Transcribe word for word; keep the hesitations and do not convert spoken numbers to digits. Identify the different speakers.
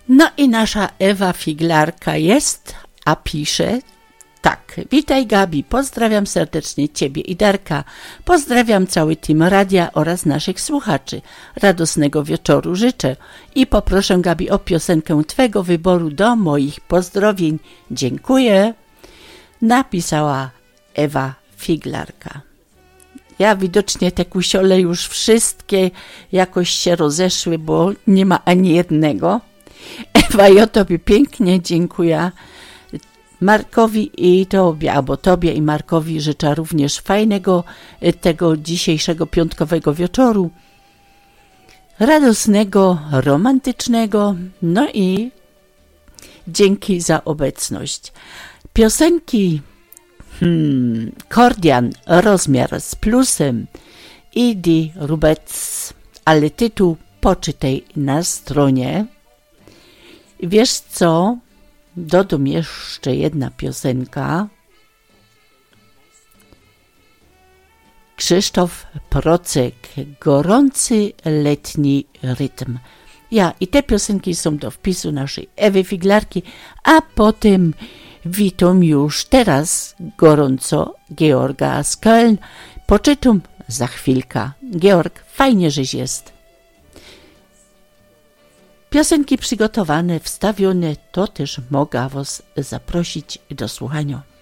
Speaker 1: No i nasza Ewa Figlarka jest, a pisze tak. Witaj Gabi, pozdrawiam serdecznie Ciebie i Darka. Pozdrawiam cały team radia oraz naszych słuchaczy. Radosnego wieczoru życzę i poproszę Gabi o piosenkę Twego wyboru do moich pozdrowień. Dziękuję. Napisała Ewa Figlarka. Ja widocznie te kusiole już wszystkie jakoś się rozeszły, bo nie ma ani jednego. Ewa, ja Tobie pięknie dziękuję. Markowi i Tobie, albo Tobie i Markowi życzę również fajnego tego dzisiejszego piątkowego wieczoru. Radosnego, romantycznego, no i dzięki za obecność. Piosenki hmm, Kordian, rozmiar z plusem i Di Rubec, ale tytuł poczytaj na stronie. Wiesz co? Dodam jeszcze jedna piosenka. Krzysztof Procek, gorący letni rytm. Ja i te piosenki są do wpisu naszej Ewy Figlarki, a potem witam już teraz gorąco Georga z Köln. Poczytam za chwilkę. Georg, fajnie, żeś jest. Piosenki przygotowane, wstawione, to też mogę Was zaprosić do słuchania.